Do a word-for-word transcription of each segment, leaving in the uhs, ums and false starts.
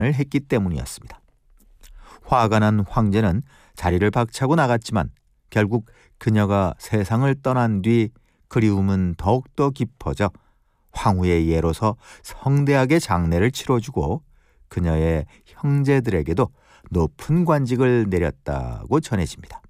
했기 때문이었습니다. 화가 난 황제는 자리를 박차고 나갔지만 결국 그녀가 세상을 떠난 뒤 그리움은 더욱더 깊어져 황후의 예로서 성대하게 장례를 치러주고 그녀의 형제들에게도 높은 관직을 내렸다고 전해집니다.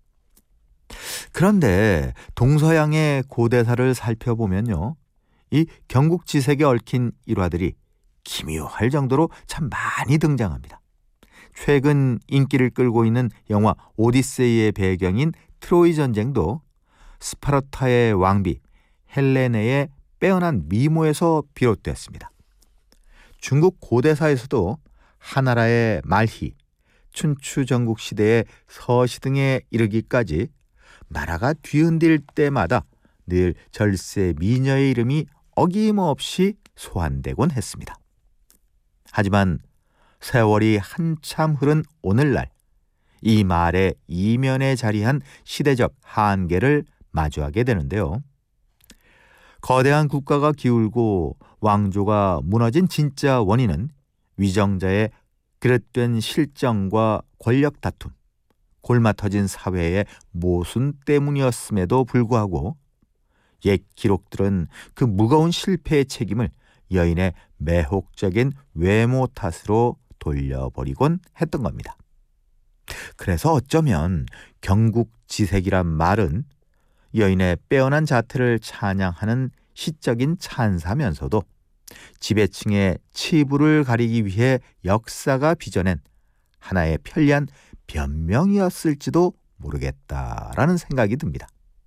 그런데 동서양의 고대사를 살펴보면요, 이 경국지색에 얽힌 일화들이 기묘할 정도로 참 많이 등장합니다. 최근 인기를 끌고 있는 영화 오디세이의 배경인 트로이 전쟁도 스파르타의 왕비 헬레네의 빼어난 미모에서 비롯됐습니다. 중국 고대사에서도 하나라의 말희, 춘추 전국 시대의 서시 등에 이르기까지 나라가 뒤흔들 때마다 늘 절세 미녀의 이름이 어김없이 소환되곤 했습니다. 하지만 세월이 한참 흐른 오늘날 이 말의 이면에 자리한 시대적 한계를 마주하게 되는데요. 거대한 국가가 기울고 왕조가 무너진 진짜 원인은 위정자의 그릇된 실정과 권력 다툼, 골마터진 사회의 모순 때문이었음에도 불구하고 옛 기록들은 그 무거운 실패의 책임을 여인의 매혹적인 외모 탓으로 돌려버리곤 했던 겁니다. 그래서 어쩌면 경국지색이란 말은 여인의 빼어난 자태를 찬양하는 시적인 찬사면서도 지배층의 치부를 가리기 위해 역사가 빚어낸 하나의 편리한 변명이었을지도 모르겠다라는 생각이 듭니다.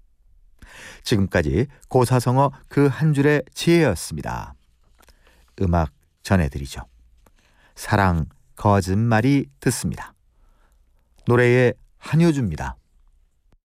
지금까지 고사성어 그 한 줄의 지혜였습니다. 음악 전해드리죠. 사랑 거짓말이 듣습니다. 노래의 한효주입니다.